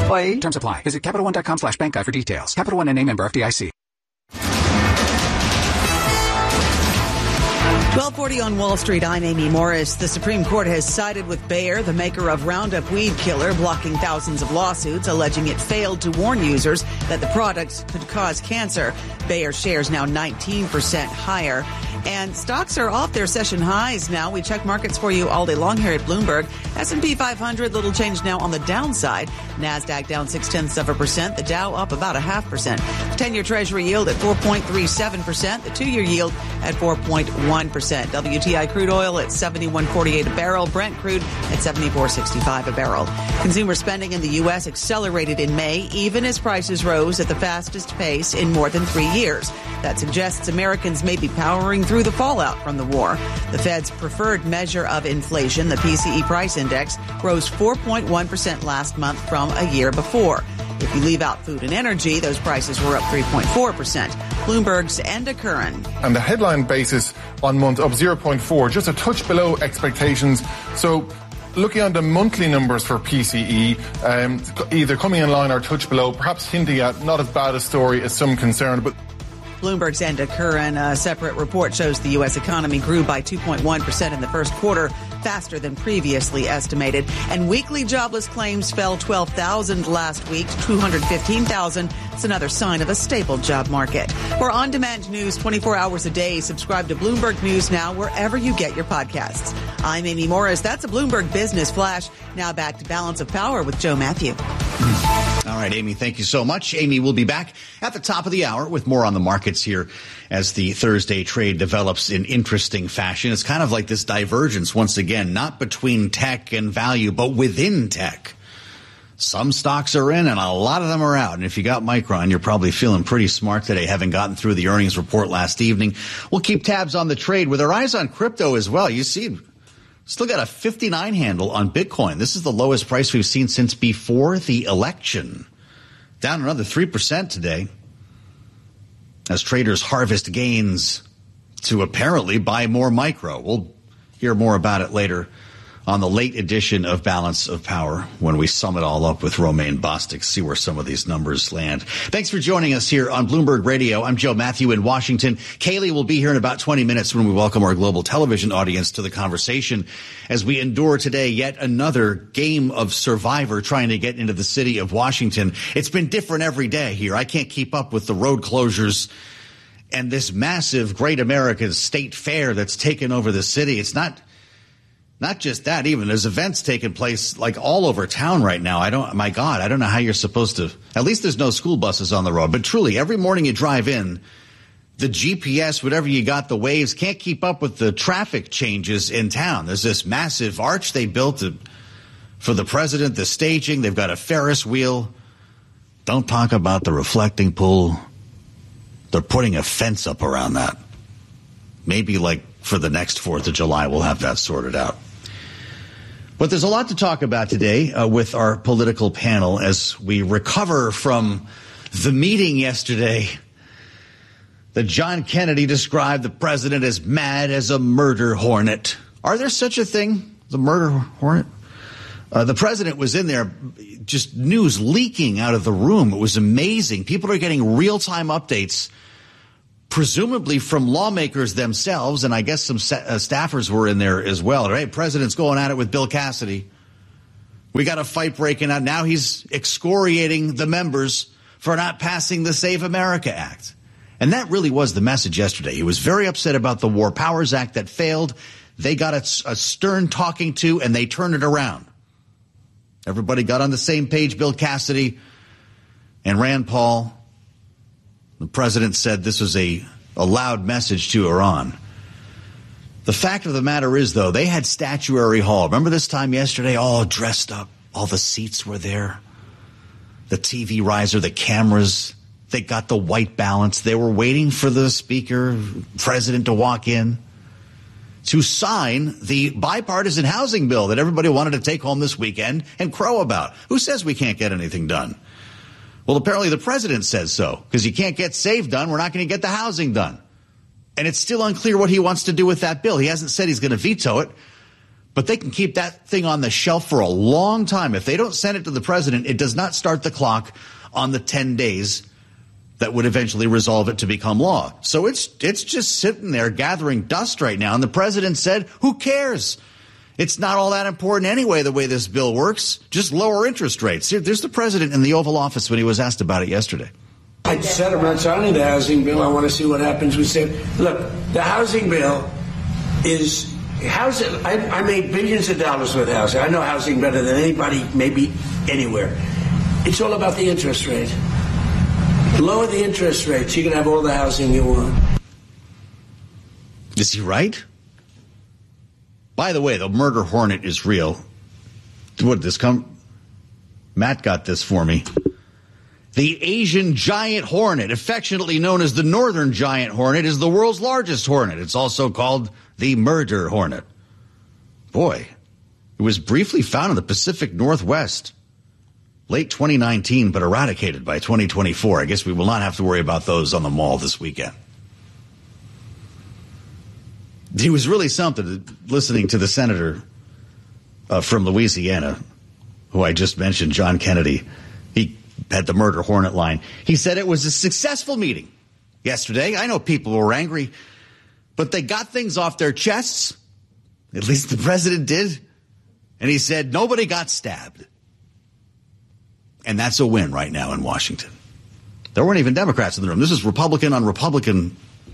Terms apply. Visit CapitalOne.com/bank guide for details. Capital One N.A. member FDIC. 1240 on Wall Street. I'm Amy Morris. The Supreme Court has sided with Bayer, the maker of Roundup weed killer, blocking thousands of lawsuits, alleging it failed to warn users that the product could cause cancer. Bayer shares now 19% higher. And stocks are off their session highs now. We check markets for you all day long here at Bloomberg. S&P 500, little change now on the downside. NASDAQ down 0.6%. The Dow up about 0.5%. 10-year Treasury yield at 4.37%. The 2-year yield at 4.1%. WTI crude oil at $71.48 a barrel. Brent crude at $74.65 a barrel. Consumer spending in the U.S. accelerated in May, even as prices rose at the fastest pace in more than 3 years. That suggests Americans may be powering through the fallout from the war. The Fed's preferred measure of inflation, the PCE price index, rose 4.1% last month from a year before. If you leave out food and energy, those prices were up 3.4%. Bloomberg's Enda Curran. And the headline basis on month up 0.4, just a touch below expectations. So looking at the monthly numbers for PCE, either coming in line or a touch below, perhaps hinting at not as bad a story as some concerned, but Bloomberg's Enda Curran. A separate report shows the U.S. economy grew by 2.1% in the first quarter, faster than previously estimated. And weekly jobless claims fell 12,000 last week to 215,000. It's another sign of a stable job market. For on-demand news 24 hours a day, subscribe to Bloomberg News Now wherever you get your podcasts. I'm Amy Morris. That's a Bloomberg Business Flash. Now back to Balance of Power with Joe Matthew. All right, Amy, thank you so much. Amy will be back at the top of the hour with more on the markets here as the Thursday trade develops in interesting fashion. It's kind of like this divergence once again, not between tech and value, but within tech. Some stocks are in and a lot of them are out. And if you got Micron, you're probably feeling pretty smart today, having gotten through the earnings report last evening. We'll keep tabs on the trade with our eyes on crypto as well. You see, still got a 59 handle on Bitcoin. This is the lowest price we've seen since before the election. Down another 3% today as traders harvest gains to apparently buy more micro. We'll hear more about it later on the late edition of Balance of Power when we sum it all up with Romaine Bostick, see where some of these numbers land. Thanks for joining us here on Bloomberg Radio. I'm Joe Matthew in Washington. Kaylee will be here in about 20 minutes when we welcome our global television audience to the conversation as we endure today yet another game of Survivor trying to get into the city of Washington. It's been different every day here. I can't keep up with the road closures and this massive Great American State Fair that's taken over the city. It's not just that, even there's events taking place like all over town right now. I don't know how you're supposed to, at least there's no school buses on the road, but truly every morning you drive in, the GPS, whatever you got, the waves can't keep up with the traffic changes in town. There's this massive arch they built for the president, the staging. They've got a Ferris wheel. Don't talk about the reflecting pool. They're putting a fence up around that. Maybe like for the next 4th of July, we'll have that sorted out. But there's a lot to talk about today with our political panel as we recover from the meeting yesterday that John Kennedy described the president as mad as a murder hornet. Are there such a thing, the murder hornet? The president was in there, just news leaking out of the room. It was amazing. People are getting real-time updates, presumably from lawmakers themselves, and I guess some staffers were in there as well. Right? President's going at it with Bill Cassidy. We got a fight breaking out. Now he's excoriating the members for not passing the Save America Act. And that really was the message yesterday. He was very upset about the War Powers Act that failed. They got a stern talking to, and they turned it around. Everybody got on the same page, Bill Cassidy and Rand Paul. The president said this was a loud message to Iran. The fact of the matter is, though, they had Statuary Hall. Remember this time yesterday, all dressed up. All the seats were there. The TV riser, the cameras. They got the white balance. They were waiting for the speaker, president, to walk in to sign the bipartisan housing bill that everybody wanted to take home this weekend and crow about. Who says we can't get anything done? Well, apparently the president says so, because you can't get SAVE done. We're not going to get the housing done. And it's still unclear what he wants to do with that bill. He hasn't said he's going to veto it, But they can keep that thing on the shelf for a long time. If they don't send it to the president, it does not start the clock on the 10 days that would eventually resolve it to become law. So it's just sitting there gathering dust right now. And the president said, who cares? It's not all that important anyway, the way this bill works. Just lower interest rates. There's the president in the Oval Office when he was asked about it yesterday. I said I'm not signing the housing bill. I want to see what happens. We said, look, the housing bill is housing. I made billions of dollars with housing. I know housing better than anybody, maybe anywhere. It's all about the interest rate. Lower the interest rates, you can have all the housing you want. Is he right? By the way, the murder hornet is real. What did this come? Matt got this for me. The Asian giant hornet, affectionately known as the northern giant hornet, is the world's largest hornet. It's also called the murder hornet. Boy, it was briefly found in the Pacific Northwest. Late 2019, but eradicated by 2024. I guess we will not have to worry about those on the mall this weekend. He was really something, listening to the senator from Louisiana, who I just mentioned, John Kennedy. He had the murder hornet line. He said it was a successful meeting yesterday. I know people were angry, but they got things off their chests. At least the president did. And he said nobody got stabbed. And that's a win right now in Washington. There weren't even Democrats in the room. This is Republican on Republican.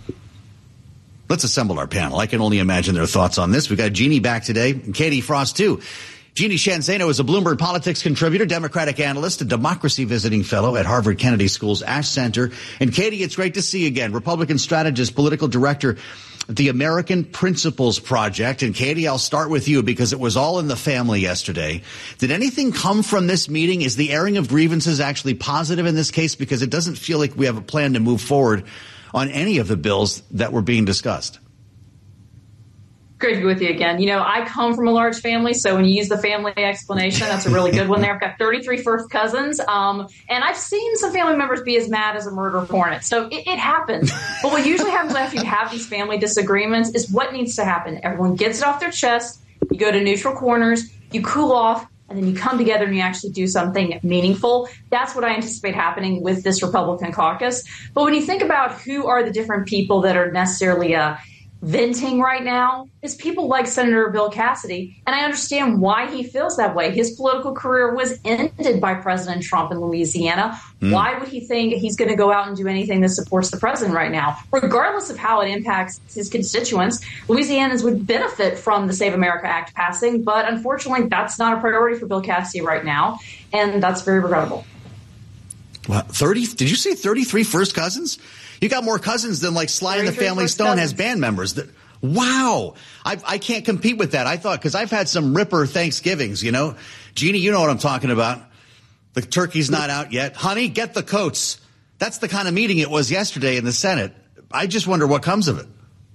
Let's assemble our panel. I can only imagine their thoughts on this. We've got Jeannie back today, and Katie Frost, too. Jeannie Shanzano is a Bloomberg Politics contributor, Democratic analyst, and democracy visiting fellow at Harvard Kennedy School's Ash Center. And Katie, it's great to see you again. Republican strategist, political director, the American Principles Project. And Katie, I'll start with you because it was all in the family yesterday. Did anything come from this meeting? Is the airing of grievances actually positive in this case? Because it doesn't feel like we have a plan to move forward on any of the bills that were being discussed. Great to be with you again. You know, I come from a large family, so when you use the family explanation, that's a really good one there. I've got 33 first cousins, and I've seen some family members be as mad as a murder hornet. So it happens. But what usually happens after you have these family disagreements is what needs to happen. Everyone gets it off their chest. You go to neutral corners, you cool off, and then you come together and you actually do something meaningful. That's what I anticipate happening with this Republican caucus. But when you think about who are the different people that are necessarily venting right now, is people like Senator Bill Cassidy. And I understand why he feels that way. His political career was ended by President Trump in Louisiana. Why would he think he's going to go out and do anything that supports the president right now? Regardless of how it impacts his constituents, Louisianans would benefit from the Save America Act passing. But unfortunately, that's not a priority for Bill Cassidy right now. And that's very regrettable. Well, 30? Did you say 33 first cousins? You got more cousins than like Sly and the Family Stone has band members. Wow. I can't compete with that. I thought, because I've had some ripper Thanksgivings, you know. Jeannie, you know what I'm talking about. The turkey's not out yet. Honey, get the coats. That's the kind of meeting it was yesterday in the Senate. I just wonder what comes of it.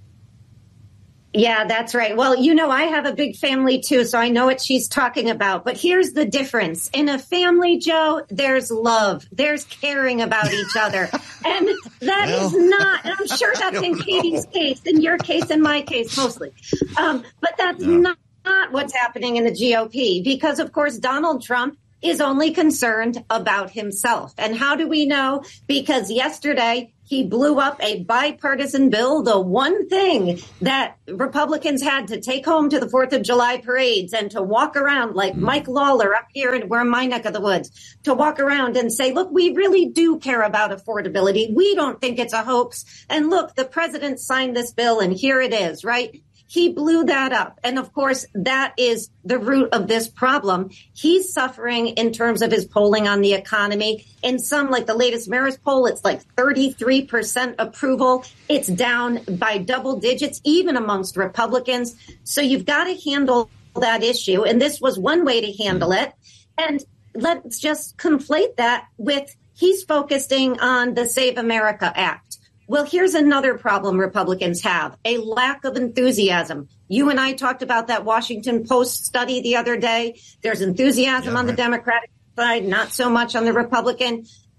Yeah, that's right. Well, you know, I have a big family, too, so I know what she's talking about. But here's the difference. In a family, Joe, there's love. There's caring about each other. And that is not, and I'm sure that's in Katie's case, in your case, in my case, mostly. But that's not what's happening in the GOP, because, of course, Donald Trump is only concerned about himself. And how do we know? Because yesterday he blew up a bipartisan bill, the one thing that Republicans had to take home to the 4th of July parades and to walk around like Mike Lawler up here and we're in my neck of the woods, to walk around and say, look, we really do care about affordability. We don't think it's a hoax. And look, the president signed this bill and here it is, right? He blew that up. And of course, that is the root of this problem. He's suffering in terms of his polling on the economy. In some, like the latest Marist poll, it's like 33% approval. It's down by double digits, even amongst Republicans. So you've got to handle that issue. And this was one way to handle it. And let's just conflate that with he's focusing on the Save America Act. Well, here's another problem Republicans have, a lack of enthusiasm. You and I talked about that Washington Post study the other day. There's enthusiasm on the Democratic side, not so much on the Republican.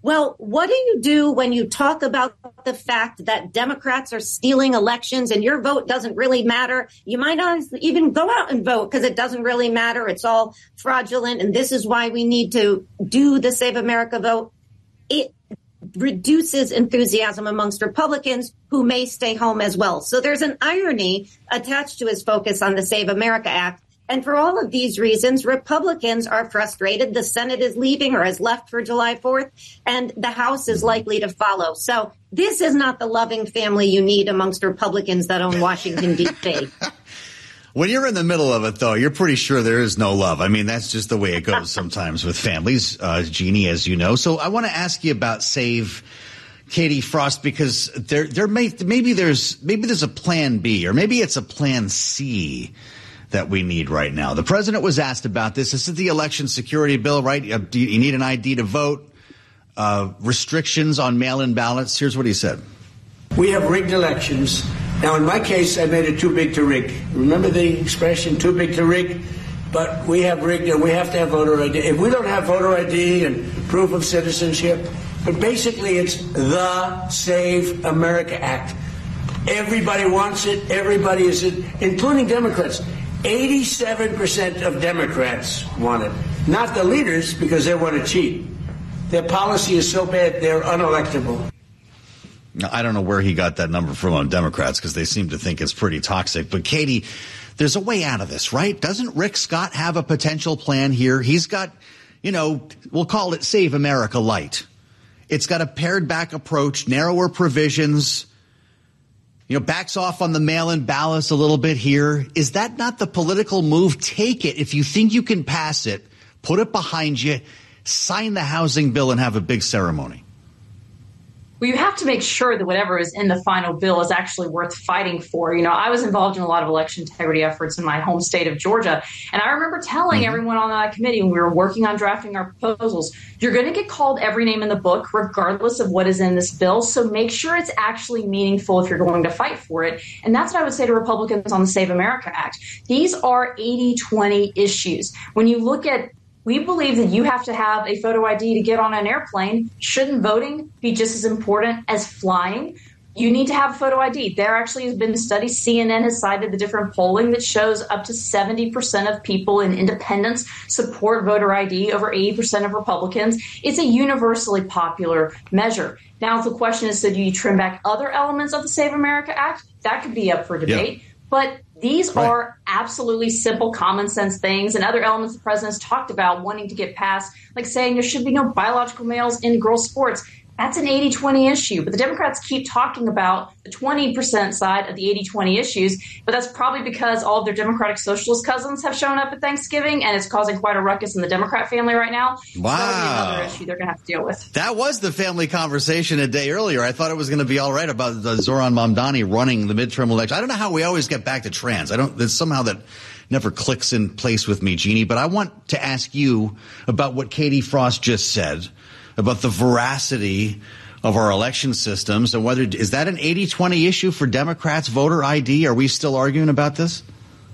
Well, what do you do when you talk about the fact that Democrats are stealing elections and your vote doesn't really matter? You might not even go out and vote because it doesn't really matter. It's all fraudulent. And this is why we need to do the Save America vote. It reduces enthusiasm amongst Republicans who may stay home as well. So there's an irony attached to his focus on the Save America Act. And for all of these reasons, Republicans are frustrated. The Senate is leaving or has left for July 4th, and the House is likely to follow. So this is not the loving family you need amongst Republicans that own Washington, D.C. When you're in the middle of it, though, you're pretty sure there is no love. I mean, that's just the way it goes sometimes with families, Jeannie, as you know. So I want to ask you about Save Katie Frost, because maybe there's a plan B, or maybe it's a plan C that we need right now. The president was asked about this. This is the election security bill, right? You need an ID to vote, restrictions on mail-in ballots. Here's what he said. We have rigged elections. Now, in my case, I made it too big to rig. Remember the expression, too big to rig? But we have rigged and we have to have voter ID. If we don't have voter ID and proof of citizenship, but basically it's the Save America Act. Everybody wants it. Everybody is it, including Democrats. 87% of Democrats want it. Not the leaders, because they want to cheat. Their policy is so bad, they're unelectable. Now, I don't know where he got that number from on Democrats, because they seem to think it's pretty toxic. But, Katie, there's a way out of this, right? Doesn't Rick Scott have a potential plan here? He's got, we'll call it Save America Light. It's got a pared back approach, narrower provisions, backs off on the mail-in ballots a little bit here. Is that not the political move? Take it. If you think you can pass it, put it behind you, sign the housing bill, and have a big ceremony. Well, you have to make sure that whatever is in the final bill is actually worth fighting for. I was involved in a lot of election integrity efforts in my home state of Georgia. And I remember telling everyone on that committee when we were working on drafting our proposals, you're going to get called every name in the book, regardless of what is in this bill. So make sure it's actually meaningful if you're going to fight for it. And that's what I would say to Republicans on the Save America Act. These are 80-20 issues. When you look at we believe that you have to have a photo ID to get on an airplane. Shouldn't voting be just as important as flying? You need to have a photo ID. There actually has been studies. CNN has cited the different polling that shows up to 70% of people in independents support voter ID over 80% of Republicans. It's a universally popular measure. Now, the question is, so do you trim back other elements of the Save America Act? That could be up for debate. Yeah. But these are absolutely simple, common sense things, and other elements the president's talked about wanting to get passed, like saying there should be no biological males in girls' sports. That's an 80-20 issue. But the Democrats keep talking about the 20% side of the 80-20 issues. But that's probably because all of their Democratic Socialist cousins have shown up at Thanksgiving, and it's causing quite a ruckus in the Democrat family right now. Wow. So that'll be another issue they're going to have to deal with. That was the family conversation a day earlier. I thought it was going to be all right about Zohran Mamdani running the midterm election. I don't know how we always get back to trans. There's somehow that never clicks in place with me, Jeannie. But I want to ask you about what Katie Frost just said about the veracity of our election systems, and whether is that an 80-20 issue for Democrats, voter ID? Are we still arguing about this?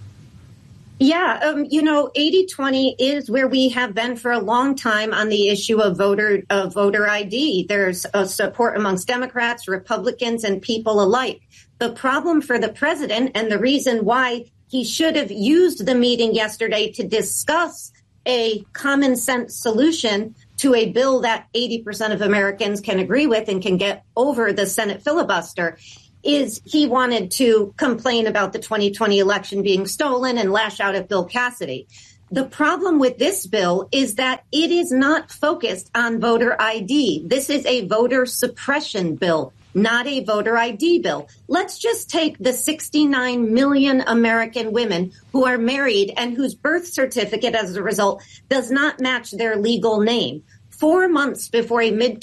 Yeah, 80-20 is where we have been for a long time on the issue of voter ID. There's a support amongst Democrats, Republicans, and people alike. The problem for the president, and the reason why he should have used the meeting yesterday to discuss a common sense solution to a bill that 80% of Americans can agree with and can get over the Senate filibuster, is he wanted to complain about the 2020 election being stolen and lash out at Bill Cassidy. The problem with this bill is that it is not focused on voter ID. This is a voter suppression bill, not a voter ID bill. Let's just take the 69 million American women who are married and whose birth certificate, as a result, does not match their legal name. 4 months before a midterm